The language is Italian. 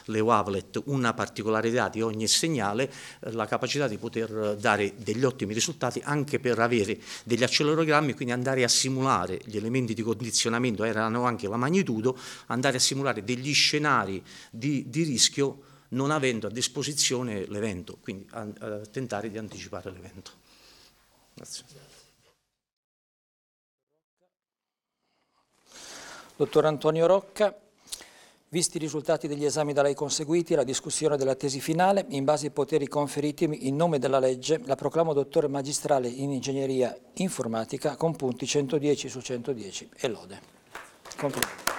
le wavelet una particolarità di ogni segnale, la capacità di poter dare degli ottimi risultati anche per avere degli accelerogrammi, quindi andare a simulare gli elementi di condizionamento, erano anche la magnitudo, andare a simulare degli scenari di rischio non avendo a disposizione l'evento, quindi a tentare di anticipare l'evento. Grazie. Dottor Antonio Rocca, visti i risultati degli esami da lei conseguiti e la discussione della tesi finale, in base ai poteri conferitimi in nome della legge, la proclamo dottore magistrale in ingegneria informatica con punti 110 su 110 e lode. Complimenti.